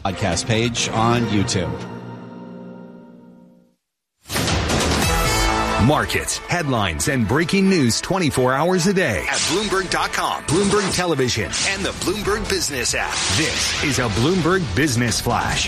podcast page on YouTube. Markets, headlines, and breaking news 24 hours a day at Bloomberg.com, Bloomberg Television, and the Bloomberg Business app. This is a Bloomberg Business Flash.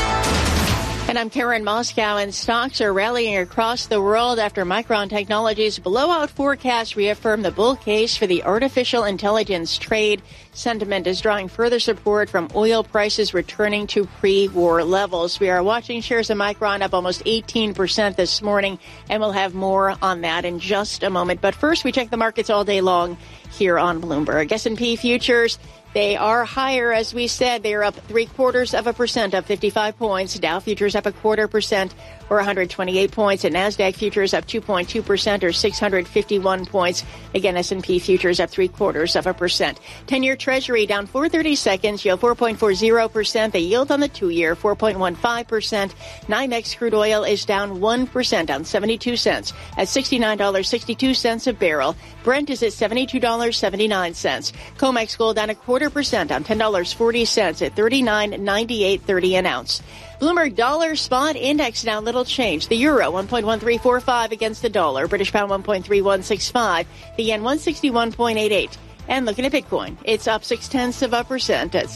And I'm Karen Moscow, and stocks are rallying across the world after Micron Technology's blowout forecast reaffirmed the bull case for the artificial intelligence trade. Sentiment is drawing further support from oil prices returning to pre-war levels. We are watching shares of Micron up almost 18% this morning, and we'll have more on that in just a moment. But first, we check the markets all day long here on Bloomberg. S&P futures, they are higher, as we said. They are up 0.75%, up 55 points. Dow futures up 0.25%, or 128 points. And NASDAQ futures up 2.2%, or 651 points. Again, S&P futures up 0.75%. 10-year Treasury down 4/32, yield 4.40%. The yield on the 2-year, 4.15%. NYMEX crude oil is down 1%, down 72 cents at $69.62 a barrel. Brent is at $72.79. COMEX gold down 0.25%, down $10.40 at $39.9830 an ounce. Bloomberg Dollar Spot Index now little change. The euro 1.1345 against the dollar. British pound 1.3165. The yen 161.88. And looking at Bitcoin, it's up 0.6% at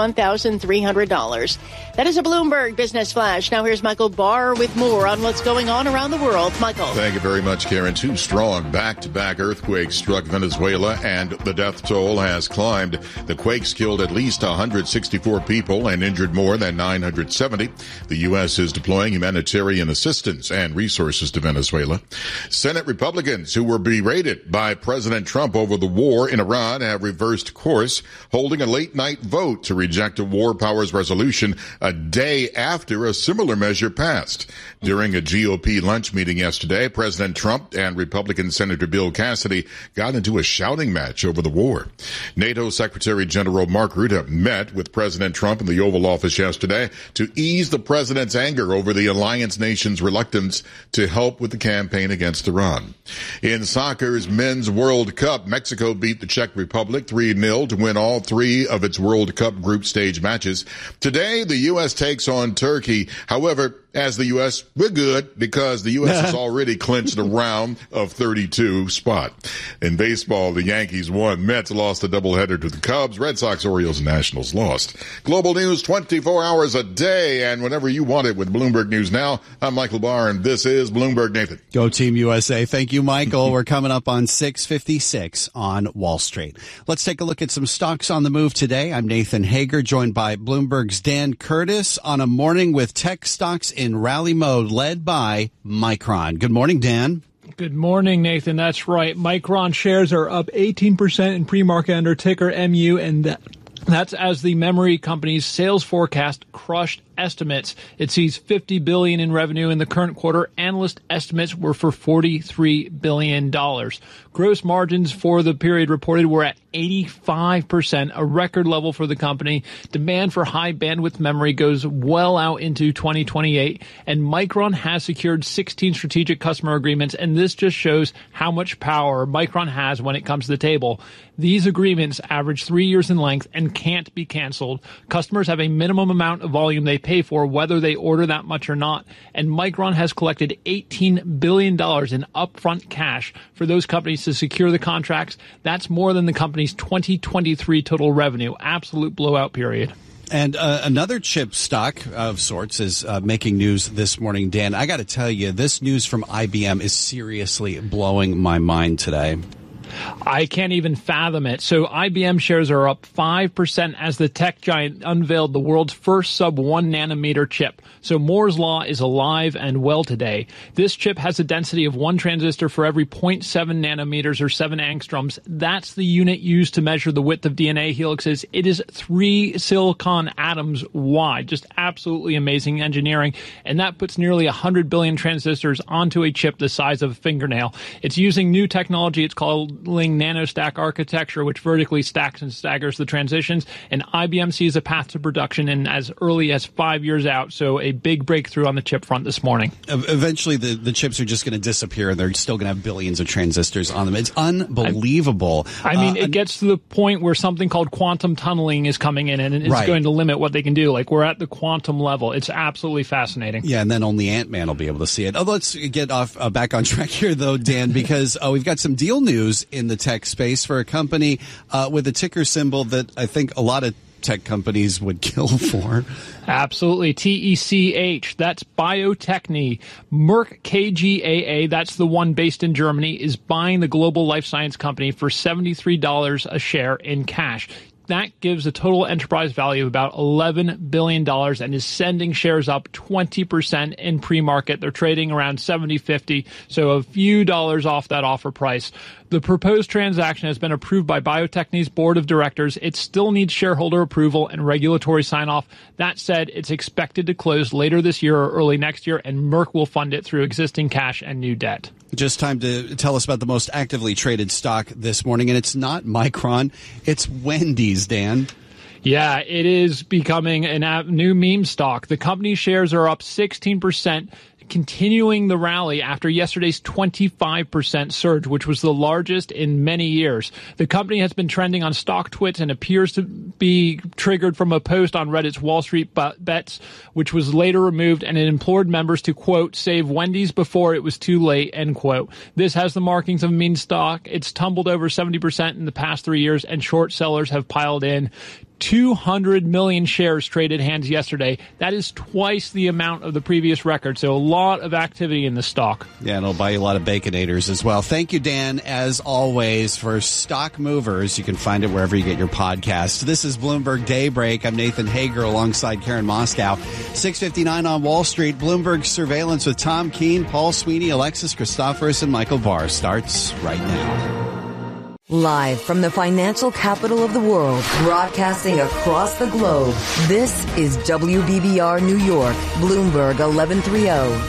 $61,300. That is a Bloomberg Business Flash. Now here's Michael Barr with more on what's going on around the world. Michael. Thank you very much, Karen. Two strong back-to-back earthquakes struck Venezuela, and the death toll has climbed. The quakes killed at least 164 people and injured more than 970. The U.S. is deploying humanitarian assistance and resources to Venezuela. Senate Republicans who were berated by President Trump over the war in Iran have reversed course, holding a late-night vote to reject a war powers resolution a day after a similar measure passed. During a GOP lunch meeting yesterday, President Trump and Republican Senator Bill Cassidy got into a shouting match over the war. NATO Secretary General Mark Rutte met with President Trump in the Oval Office yesterday to ease the president's anger over the alliance nation's reluctance to help with the campaign against Iran. In soccer's Men's World Cup, Mexico beat the Czech Republic 3-0 to win all three of its World Cup group stage matches. Today, the U.S. takes on Turkey. However, as the U.S., we're good because the U.S. has already clinched a round of 32 spot. In baseball, the Yankees won. Mets lost a doubleheader to the Cubs. Red Sox, Orioles, and Nationals lost. Global news 24 hours a day and whenever you want it with Bloomberg News Now. I'm Michael Barr, and this is Bloomberg Nathan. Go Team USA. Thank you, Michael. We're coming up on 6:56 on Wall Street. Let's take a look at some stocks on the move today. I'm Nathan Hager, joined by Bloomberg's Dan Curtis on a morning with tech stocks in rally mode, led by Micron. Good morning, Dan. Good morning, Nathan. That's right. Micron shares are up 18% in pre-market under ticker MU, and that's as the memory company's sales forecast crushed estimates. It sees $50 billion in revenue in the current quarter. Analyst estimates were for $43 billion. Gross margins for the period reported were at 85%, a record level for the company. Demand for high bandwidth memory goes well out into 2028, and Micron has secured 16 strategic customer agreements, and this just shows how much power Micron has when it comes to the table. These agreements average 3 years in length and can't be canceled. Customers have a minimum amount of volume they pay for, whether they order that much or not. And Micron has collected $18 billion in upfront cash for those companies to secure the contracts. That's more than the company's 2023 total revenue. Absolute blowout period. And another chip stock of sorts is making news this morning, Dan. I got to tell you, this news from IBM is seriously blowing my mind today. I can't even fathom it. So IBM shares are up 5% as the tech giant unveiled the world's first sub-1 nanometer chip. So Moore's Law is alive and well today. This chip has a density of 1 transistor for every 0.7 nanometers or 7 angstroms. That's the unit used to measure the width of DNA helixes. It is 3 silicon atoms wide. Just absolutely amazing engineering. And that puts nearly 100 billion transistors onto a chip the size of a fingernail. It's using new technology. It's called enabling nanostack architecture, which vertically stacks and staggers the transitions. And IBM sees a path to production in as early as 5 years out. So a big breakthrough on the chip front this morning. Eventually, the chips are just going to disappear, and they're still going to have billions of transistors on them. It's unbelievable. I mean, it gets to the point where something called quantum tunneling is coming in, and it's going to limit what they can do. Like, we're at the quantum level. It's absolutely fascinating. Yeah, and then only Ant-Man will be able to see it. Oh, let's get back on track here, though, Dan, because we've got some deal news in the tech space for a company with a ticker symbol that I think a lot of tech companies would kill for. Absolutely. TECH. That's Bio-Techne. Merck KGaA, that's the one based in Germany, is buying the global life science company for $73 a share in cash. That gives a total enterprise value of about $11 billion and is sending shares up 20% in pre-market. They're trading around $70.50, so a few dollars off that offer price. The proposed transaction has been approved by Bio-Techne's board of directors. It still needs shareholder approval and regulatory sign-off. That said, it's expected to close later this year or early next year, and Merck will fund it through existing cash and new debt. Just time to tell us about the most actively traded stock this morning, and it's not Micron, it's Wendy's, Dan. Yeah, it is becoming a new meme stock. The company shares are up 16%, continuing the rally after yesterday's 25% surge, which was the largest in many years. The company has been trending on StockTwits and appears to be triggered from a post on Reddit's Wall Street Bets, which was later removed, and it implored members to, quote, save Wendy's before it was too late, end quote. This has the markings of a meme stock. It's tumbled over 70% in the past 3 years, and short sellers have piled in. 200 million shares traded hands yesterday. That is twice the amount of the previous record. So a lot of activity in the stock. Yeah, and it'll buy you a lot of Baconators as well. Thank you, Dan, as always, for Stock Movers. You can find it wherever you get your podcasts. This is Bloomberg Daybreak. I'm Nathan Hager alongside Karen Moscow. 6:59 on Wall Street. Bloomberg Surveillance with Tom Keene, Paul Sweeney, Alexis Christoforous, and Michael Barr starts right now. Live from the financial capital of the world, broadcasting across the globe, this is WBBR New York, Bloomberg 1130.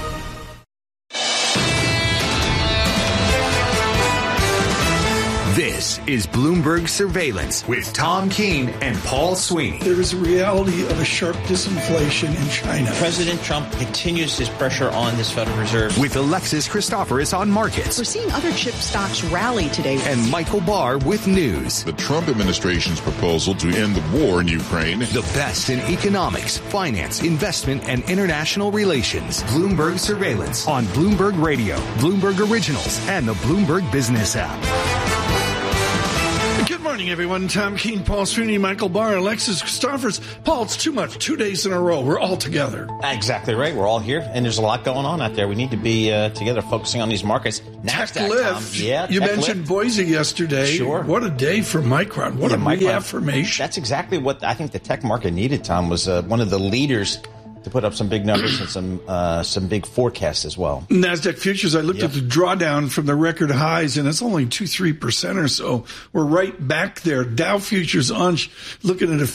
This is Bloomberg Surveillance with Tom Keene and Paul Sweeney. There is a reality of a sharp disinflation in China. President Trump continues his pressure on this Federal Reserve. With Alexis Christoforous on markets. We're seeing other chip stocks rally today. And Michael Barr with news. The Trump administration's proposal to end the war in Ukraine. The best in economics, finance, investment, and international relations. Bloomberg Surveillance on Bloomberg Radio, Bloomberg Originals, and the Bloomberg Business app. Good morning, everyone. Tom Keene, Paul Sweeney, Michael Barr, Alexis Christoforous. Paul, it's too much. 2 days in a row. We're all together. Exactly right. We're all here, and there's a lot going on out there. We need to be together focusing on these markets. Tech lift. Yeah, you mentioned lift. Boise yesterday. Sure. What a day for Micron. What a reaffirmation. That's exactly what I think the tech market needed, Tom, was one of the leaders to put up some big numbers and some big forecasts as well. NASDAQ futures, I looked at the drawdown from the record highs, and it's only 2-3% or so. We're right back there. Dow futures on looking at a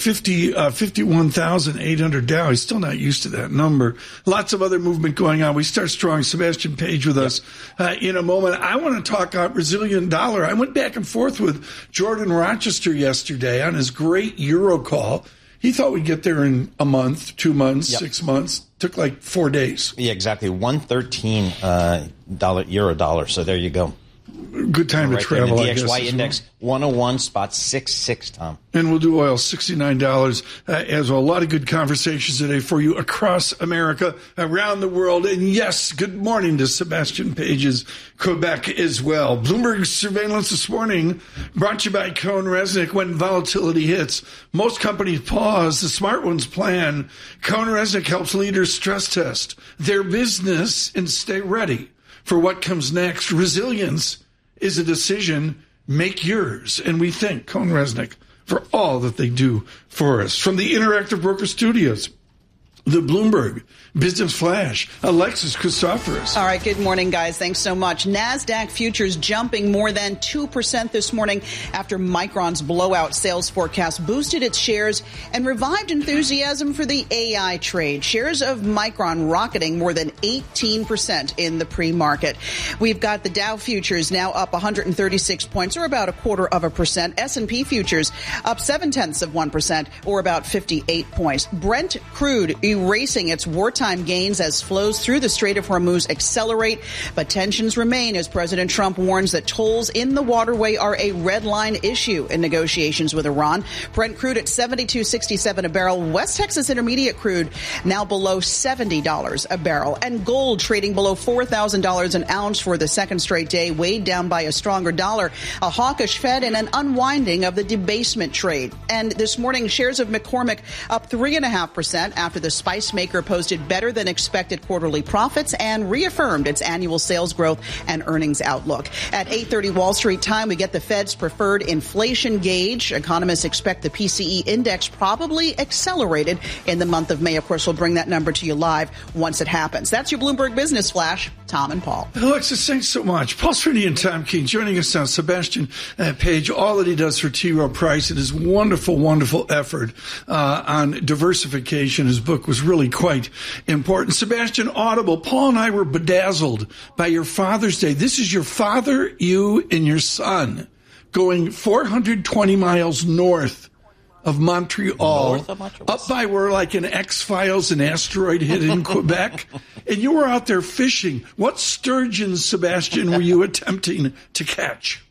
51,800 Dow. He's still not used to that number. Lots of other movement going on. We start strong. Sebastian Page with us in a moment. I want to talk about resilient dollar. I went back and forth with Jordan Rochester yesterday on his great Euro call. He thought we'd get there in a month, 2 months, 6 months. Took like 4 days. Yeah, exactly. $1.13 euro dollar. So there you go. Good time to travel. The DXY index 101.66, Tom. And we'll do oil $69 as well. A lot of good conversations today for you across America, around the world. And yes, good morning to Sebastian Page's Quebec as well. Bloomberg Surveillance this morning brought to you by Cohn Resnick. When volatility hits, most companies pause. The smart ones plan. Cohn Resnick helps leaders stress test their business and stay ready for what comes next. Resilience is a decision. Make yours. And we thank Cohn Resnick for all that they do for us. From the Interactive Broker Studios the Bloomberg Business Flash. Alexis Christoforous. All right, good morning, guys. Thanks so much. NASDAQ futures jumping more than 2% this morning after Micron's blowout sales forecast boosted its shares and revived enthusiasm for the AI trade. Shares of Micron rocketing more than 18% in the pre-market. We've got the Dow futures now up 136 points, or about 0.25%. S&P futures up 0.7%, or about 58 points. Brent crude erasing its wartime gains as flows through the Strait of Hormuz accelerate, but tensions remain as President Trump warns that tolls in the waterway are a red line issue in negotiations with Iran. Brent crude at $72.67 a barrel. West Texas Intermediate crude now below $70 a barrel. And gold trading below $4,000 an ounce for the second straight day, weighed down by a stronger dollar, a hawkish Fed, and an unwinding of the debasement trade. And this morning, shares of McCormick up 3.5% after the spice maker posted better than expected quarterly profits and reaffirmed its annual sales growth and earnings outlook. At 8:30 Wall Street time, we get the Fed's preferred inflation gauge. Economists expect the PCE index probably accelerated in the month of May. Of course, we'll bring that number to you live once it happens. That's your Bloomberg Business Flash. Tom and Paul. Alexis, thanks so much. Paul Srini and Tom Keene joining us on Sebastian Page. All that he does for T. Rowe Price and his wonderful, wonderful effort on diversification. His book was really quite important. Sebastian, Audible, Paul and I were bedazzled by your Father's Day. This is your father, you, and your son going 420 miles north of Montreal, up by where like an X-Files, an asteroid hit in Quebec, and you were out there fishing. What sturgeons, Sebastian, were you attempting to catch?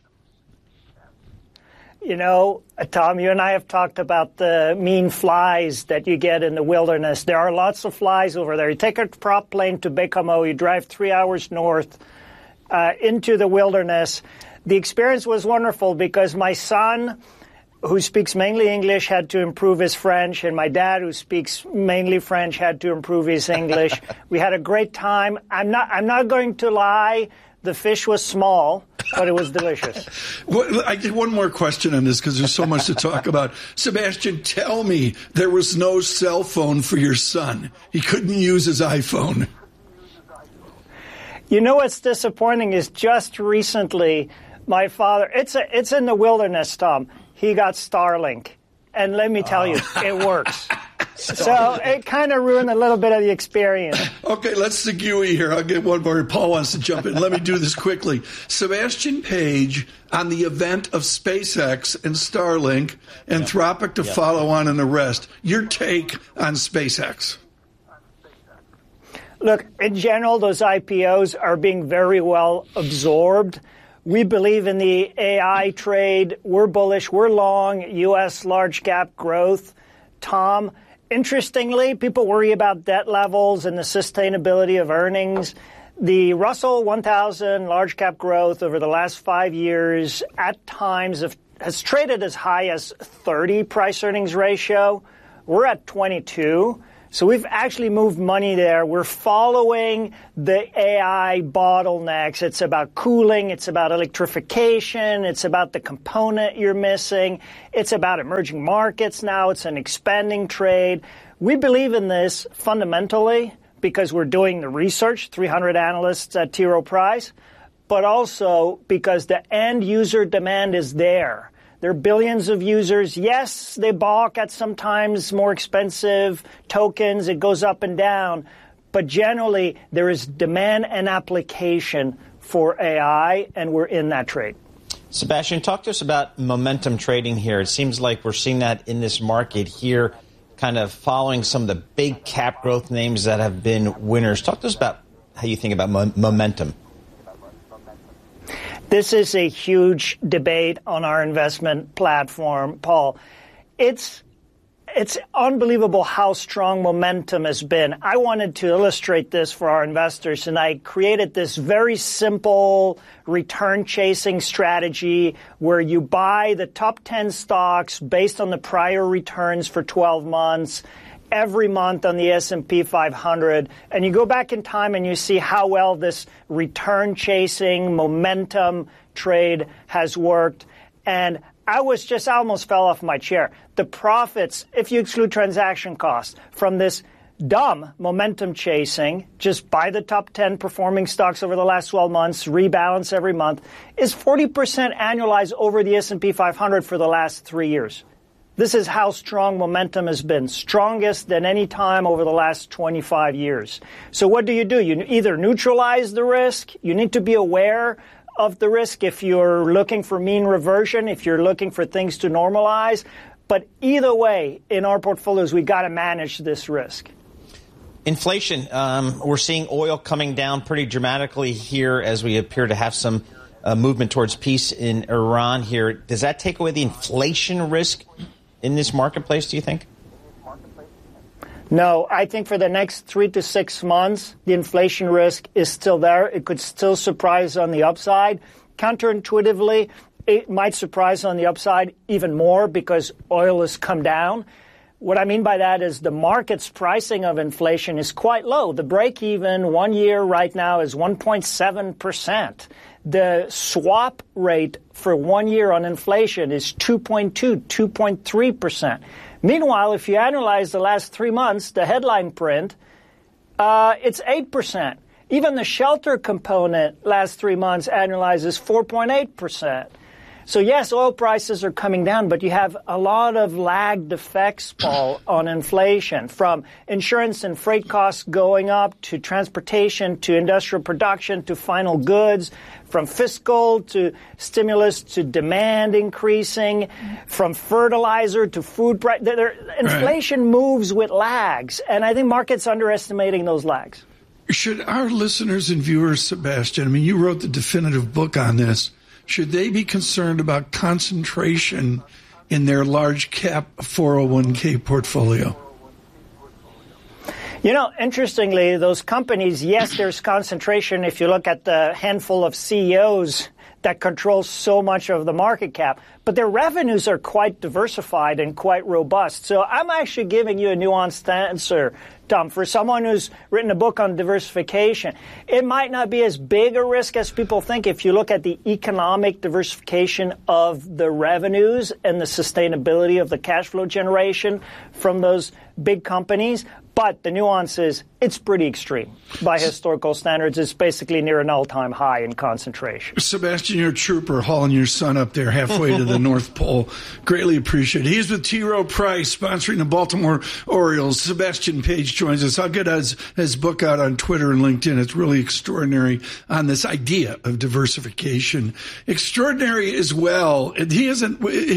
You know, Tom, you and I have talked about the mean flies that you get in the wilderness. There are lots of flies over there. You take a prop plane to Bécomo, you drive 3 hours north into the wilderness. The experience was wonderful because my son, who speaks mainly English, had to improve his French, and my dad, who speaks mainly French, had to improve his English. We had a great time. I'm not going to lie. The fish was small, but it was delicious. Well, I get one more question on this because there's so much to talk about. Sebastian, tell me there was no cell phone for your son. He couldn't use his iPhone. You know what's disappointing is just recently my father, it's in the wilderness, Tom. He got Starlink. And let me tell you, it works. So it kind of ruined a little bit of the experience. Okay, let's segue here. I'll get one more. Paul wants to jump in. Let me do this quickly. Sebastian Page on the event of SpaceX and Starlink, Anthropic to follow on and the rest. Your take on SpaceX? Look, in general, those IPOs are being very well absorbed. We believe in the AI trade. We're bullish. We're long U.S. large cap growth. Tom, interestingly, people worry about debt levels and the sustainability of earnings. The Russell 1000 large cap growth over the last 5 years at times has traded as high as 30 price earnings ratio. We're at 22. So we've actually moved money there. We're following the AI bottlenecks. It's about cooling. It's about electrification. It's about the component you're missing. It's about emerging markets now. It's an expanding trade. We believe in this fundamentally because we're doing the research, 300 analysts at T. Rowe Price, but also because the end user demand is there. There are billions of users. Yes, they balk at sometimes more expensive tokens. It goes up and down. But generally, there is demand and application for AI, and we're in that trade. Sebastian, talk to us about momentum trading here. It seems like we're seeing that in this market here, kind of following some of the big cap growth names that have been winners. Talk to us about how you think about momentum. This is a huge debate on our investment platform, Paul. It's unbelievable how strong momentum has been. I wanted to illustrate this for our investors, and I created this very simple return-chasing strategy where you buy the top 10 stocks based on the prior returns for 12 months, every month on the S&P 500, and you go back in time and you see how well this return-chasing momentum trade has worked. And I almost fell off my chair. The profits, if you exclude transaction costs, from this dumb momentum chasing, just buy the top 10 performing stocks over the last 12 months, rebalance every month, is 40% annualized over the S&P 500 for the last 3 years. This is how strong momentum has been, strongest than any time over the last 25 years. So what do? You either neutralize the risk, you need to be aware of the risk if you're looking for mean reversion, if you're looking for things to normalize. But either way, in our portfolios, we got to manage this risk. Inflation, we're seeing oil coming down pretty dramatically here as we appear to have some movement towards peace in Iran here. Does that take away the inflation risk in this marketplace, do you think? No, I think for the next 3 to 6 months, the inflation risk is still there. It could still surprise on the upside. Counterintuitively, it might surprise on the upside even more because oil has come down. What I mean by that is the market's pricing of inflation is quite low. The break-even 1 year right now is 1.7%. The swap rate for 1 year on inflation is 2.3%. Meanwhile, if you analyze the last 3 months, the headline print, it's 8%. Even the shelter component last 3 months annualizes 4.8%. So yes, oil prices are coming down, but you have a lot of lagged effects, Paul, on inflation, from insurance and freight costs going up to transportation to industrial production to final goods, from fiscal to stimulus to demand increasing, from fertilizer to food price. Inflation moves with lags, and I think markets underestimating those lags. Should our listeners and viewers, Sebastian, I mean, you wrote the definitive book on this, should they be concerned about concentration in their large cap 401k portfolio? You know, interestingly, those companies, yes, there's concentration if you look at the handful of CEOs that control so much of the market cap, but their revenues are quite diversified and quite robust. So I'm actually giving you a nuanced answer, Tom. For someone who's written a book on diversification, it might not be as big a risk as people think if you look at the economic diversification of the revenues and the sustainability of the cash flow generation from those big companies. But the nuance is it's pretty extreme. By historical standards, it's basically near an all-time high in concentration. Sebastian, you're a trooper hauling your son up there halfway to the North Pole. Greatly appreciate it. He's with T. Rowe Price, sponsoring the Baltimore Orioles. Sebastian Page joins us. I'll get his book out on Twitter and LinkedIn. It's really extraordinary on this idea of diversification. Extraordinary as well. And he isn't.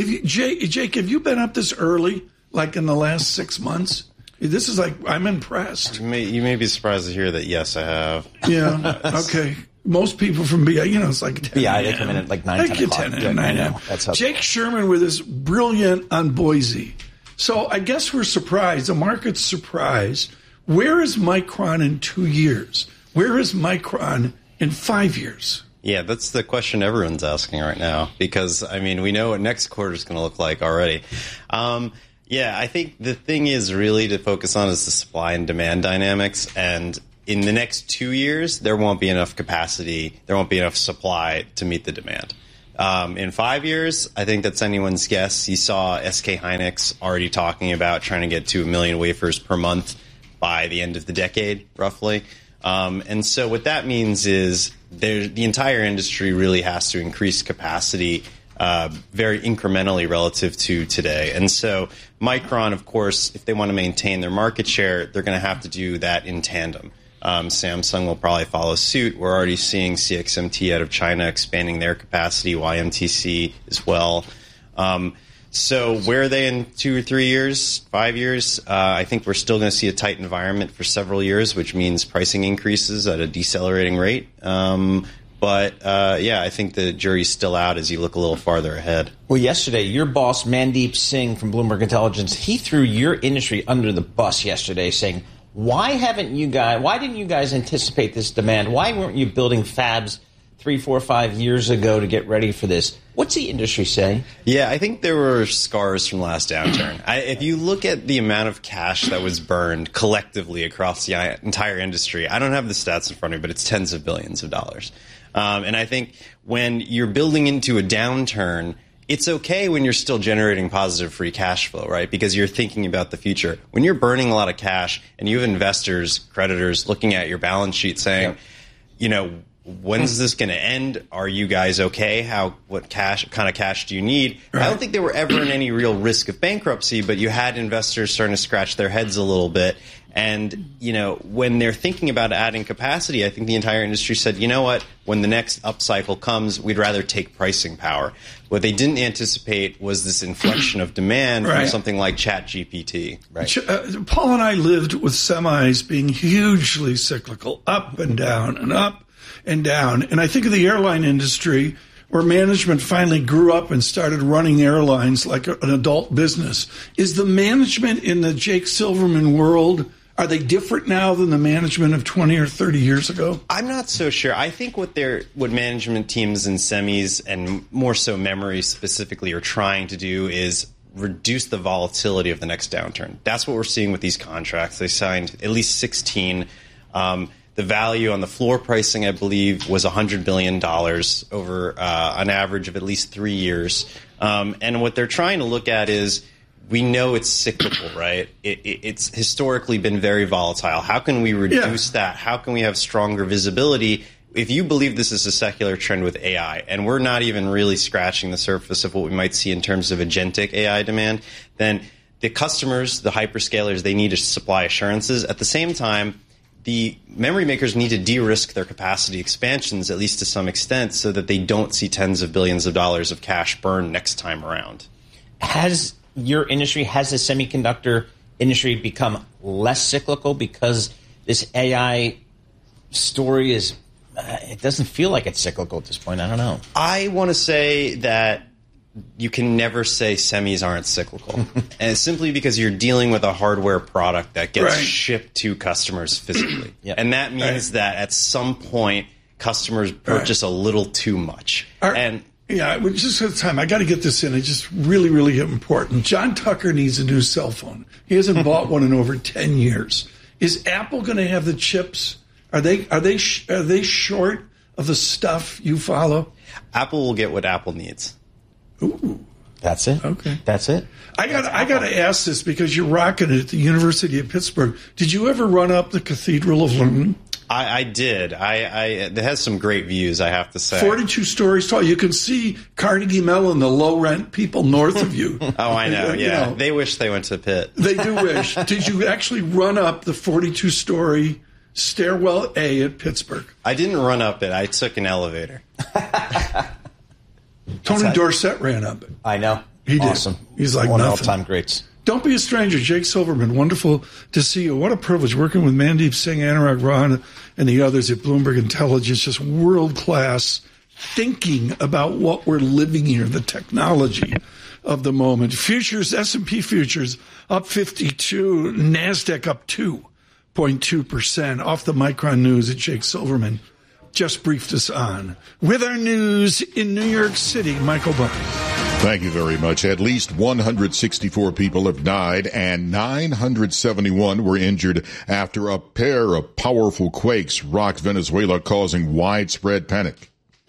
Jake, have you been up this early, like in the last 6 months? This is like, I'm impressed. You may be surprised to hear that, yes, I have. Yeah, okay. Most people from BI, it's like 10 BI, they come in at like 9, 10 o'clock. 10 I know. Jake Sherman with us, brilliant on Boise. So I guess we're surprised. The market's surprised. Where is Micron in 2 years? Where is Micron in 5 years? Yeah, that's the question everyone's asking right now because, I mean, we know what next quarter is going to look like already. Yeah, I think the thing is really to focus on is the supply and demand dynamics. And in the next 2 years, there won't be enough capacity. There won't be enough supply to meet the demand. In 5 years, I think that's anyone's guess. You saw SK Hynix already talking about trying to get to 1 million wafers per month by the end of the decade, roughly. And so what that means is the entire industry really has to increase capacity very incrementally relative to today. And so Micron, of course, if they want to maintain their market share, they're going to have to do that in tandem. Samsung will probably follow suit. We're already seeing CXMT out of China expanding their capacity, YMTC as well. So where are they in 2 or 3 years, 5 years? I think we're still going to see a tight environment for several years, which means pricing increases at a decelerating rate. But I think the jury's still out as you look a little farther ahead. Well, yesterday, your boss, Mandeep Singh from Bloomberg Intelligence, he threw your industry under the bus yesterday saying, why didn't you guys anticipate this demand? Why weren't you building fabs 3, 4, 5 years ago to get ready for this? What's the industry saying? Yeah, I think there were scars from last downturn. If you look at the amount of cash that was burned collectively across the entire industry, I don't have the stats in front of me, but it's tens of billions of dollars. And I think when you're building into a downturn, it's okay when you're still generating positive free cash flow, right? Because you're thinking about the future. When you're burning a lot of cash and you have investors, creditors looking at your balance sheet saying, when's this going to end? Are you guys okay? What kind of cash do you need? Right. I don't think they were ever in any real risk of bankruptcy, but you had investors starting to scratch their heads a little bit. And, when they're thinking about adding capacity, I think the entire industry said, you know what, when the next upcycle comes, we'd rather take pricing power. What they didn't anticipate was this inflection of demand from something like ChatGPT. Right. Paul and I lived with semis being hugely cyclical, up and down and up and down. And I think of the airline industry where management finally grew up and started running airlines like an adult business. Is the management in the Jake Silverman world, are they different now than the management of 20 or 30 years ago? I'm not so sure. I think what management teams in semis and more so memory specifically are trying to do is reduce the volatility of the next downturn. That's what we're seeing with these contracts. They signed at least 16. The value on the floor pricing, I believe, was $100 billion over an average of at least 3 years. And what they're trying to look at is, we know it's cyclical, right? It's historically been very volatile. How can we reduce that? How can we have stronger visibility? If you believe this is a secular trend with AI, and we're not even really scratching the surface of what we might see in terms of agentic AI demand, then the customers, the hyperscalers, they need to supply assurances. At the same time, the memory makers need to de-risk their capacity expansions, at least to some extent, so that they don't see tens of billions of dollars of cash burn next time around. Has the semiconductor industry become less cyclical because this AI story it doesn't feel like it's cyclical at this point? I don't know. I want to say that you can never say semis aren't cyclical. And it's simply because you're dealing with a hardware product that gets shipped to customers physically. And that means that at some point, customers purchase a little too much. We just have time. I got to get this in. It's just really, really important. John Tucker needs a new cell phone. He hasn't bought one in over 10 years. Is Apple going to have the chips? Are they short of the stuff you follow? Apple will get what Apple needs. Ooh. That's it? Okay. That's it? I got to ask this because you're rocking it at the University of Pittsburgh. Did you ever run up the Cathedral of Learning? I did. It has some great views, I have to say. 42 stories tall. You can see Carnegie Mellon, the low-rent people north of you. Oh, I know, yeah. They wish they went to Pitt. They do wish. Did you actually run up the 42-story Stairwell A at Pittsburgh? I didn't run up it. I took an elevator. Tony Dorsett ran up it. I know. He did. Awesome. He's like one of nothing. All-time greats. Don't be a stranger. Jake Silverman, wonderful to see you. What a privilege working with Mandeep Singh, Anurag Rohan, and the others at Bloomberg Intelligence. Just world-class thinking about what we're living here, the technology of the moment. Futures, S&P futures up 52, NASDAQ up 2.2%. Off the Micron News at Jake Silverman just briefed us on. With our news in New York City, Michael Barr. Thank you very much. At least 164 people have died and 971 were injured after a pair of powerful quakes rocked Venezuela, causing widespread panic.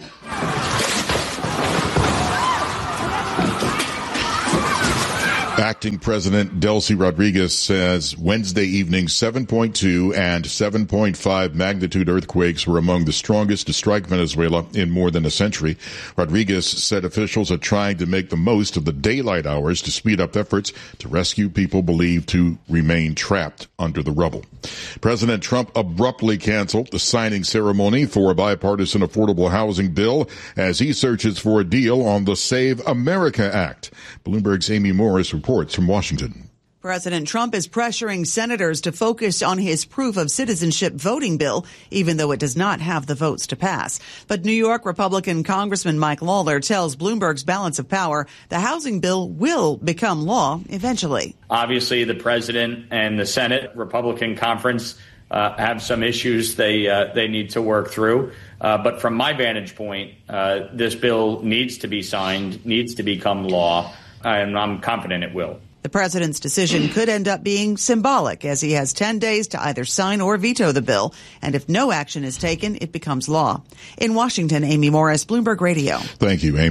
Acting President Delcy Rodriguez says Wednesday evening 7.2 and 7.5 magnitude earthquakes were among the strongest to strike Venezuela in more than a century. Rodriguez said officials are trying to make the most of the daylight hours to speed up efforts to rescue people believed to remain trapped under the rubble. President Trump abruptly canceled the signing ceremony for a bipartisan affordable housing bill as he searches for a deal on the Save America Act. Bloomberg's Amy Morris reports from Washington. President Trump is pressuring senators to focus on his proof of citizenship voting bill, even though it does not have the votes to pass. But New York Republican Congressman Mike Lawler tells Bloomberg's Balance of Power the housing bill will become law eventually. Obviously, the president and the Senate Republican conference have some issues they need to work through. But from my vantage point, this bill needs to be signed, needs to become law, and I'm confident it will. The president's decision could end up being symbolic, as he has 10 days to either sign or veto the bill. And if no action is taken, it becomes law. In Washington, Amy Morris, Bloomberg Radio. Thank you, Amy.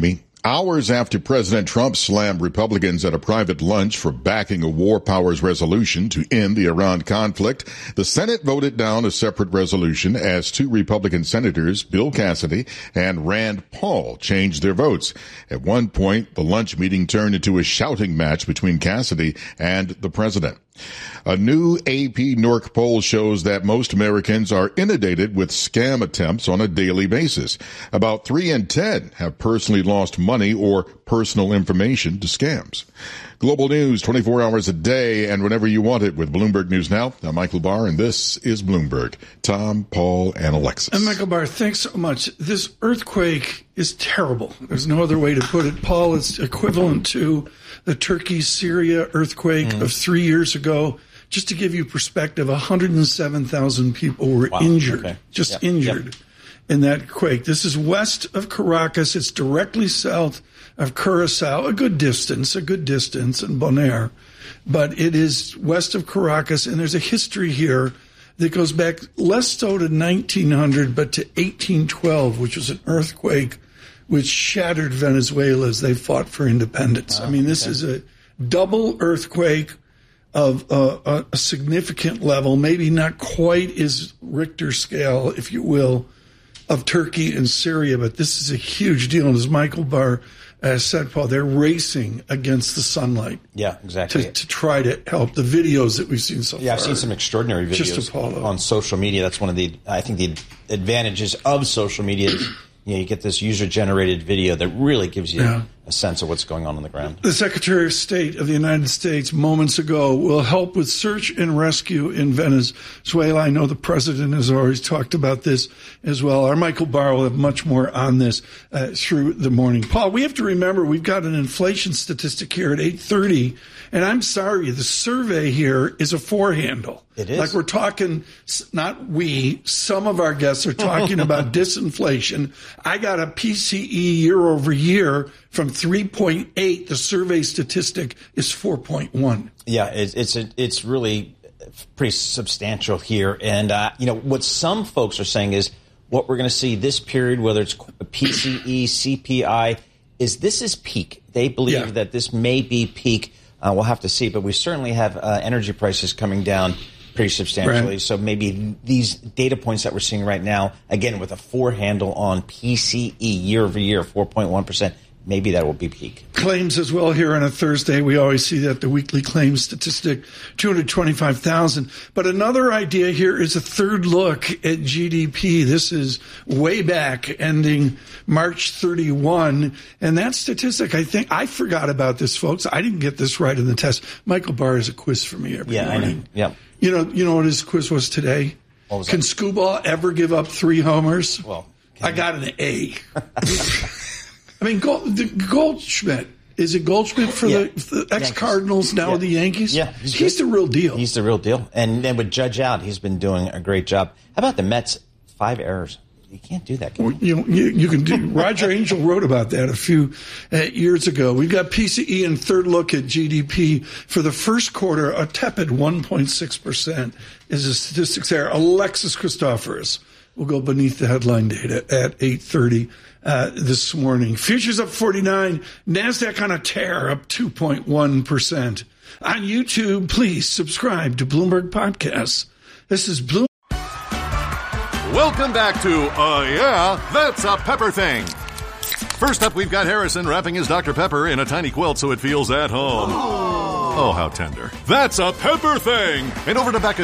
Hours after President Trump slammed Republicans at a private lunch for backing a war powers resolution to end the Iran conflict, the Senate voted down a separate resolution as two Republican senators, Bill Cassidy and Rand Paul, changed their votes. At one point, the lunch meeting turned into a shouting match between Cassidy and the president. A new AP NORC poll shows that most Americans are inundated with scam attempts on a daily basis. About 3 in 10 have personally lost money or personal information to scams. Global news 24 hours a day and whenever you want it with Bloomberg News Now. I'm Michael Barr, and this is Bloomberg. Tom, Paul, and Alexis. And Michael Barr, thanks so much. This earthquake is terrible. There's no other way to put it. Paul, it's equivalent to the Turkey-Syria earthquake of 3 years ago. Just to give you perspective, 107,000 people were injured, injured in that quake. This is west of Caracas. It's directly south of Curacao, a good distance, and Bonaire. But it is west of Caracas, and there's a history here that goes back less so to 1900, but to 1812, which was an earthquake which shattered Venezuela as they fought for independence. I mean, this is a double earthquake of a significant level, maybe not quite as Richter scale, if you will, of Turkey and Syria, but this is a huge deal. And as Michael Barr said, Paul, they're racing against the sunlight. Yeah, exactly. To try to help. The videos that we've seen so far. Yeah, I've seen some extraordinary videos on social media. That's one of the advantages of social media is, you get this user-generated video that really gives you a sense of what's going on the ground. The Secretary of State of the United States moments ago will help with search and rescue in Venezuela. I know the president has always talked about this as well. Our Michael Barr will have much more on this through the morning. Paul, we have to remember we've got an inflation statistic here at 8:30, and I'm sorry, the survey here is a four-handle. It is. Like we're talking, not we, some of our guests are talking about disinflation. I got a PCE year over year from 3.8. The survey statistic is 4.1. Yeah, it's really pretty substantial here. And, what some folks are saying is what we're going to see this period, whether it's PCE, CPI, this is peak. They believe that this may be peak. We'll have to see. But we certainly have energy prices coming down pretty substantially. Right. So maybe these data points that we're seeing right now, again, with a four handle on PCE year over year, 4.1%, maybe that will be peak. Claims as well here on a Thursday. We always see that the weekly claims statistic, 225,000. But another idea here is a third look at GDP. This is way back, ending March 31. And that statistic, I think, I forgot about this, folks. I didn't get this right in the test. Michael Barr is a quiz for me every morning. I know. Yeah. You know what his quiz was today? What was Can Scuba ever give up 3 homers? Well, I got an A. I mean, Goldschmidt. Is it Goldschmidt for the ex-Cardinals, now the Yankees? Yeah. He's the real deal. He's the real deal. And then with Judge out, he's been doing a great job. How about the Mets? 5 errors. You can't do that. You can do. Roger Angel wrote about that a few years ago. We've got PCE and third look at GDP for the first quarter. A tepid 1.6% is the statistics there. Alexis Christoforous will go beneath the headline data at 8:30 this morning. Futures up 49. NASDAQ on a tear, up 2.1%. On YouTube, please subscribe to Bloomberg Podcasts. This is Bloomberg. Welcome back to Yeah, That's a Pepper Thing. First up, we've got Harrison wrapping his Dr. Pepper in a tiny quilt so it feels at home. Oh, how tender. That's a Pepper Thing. And over to Becca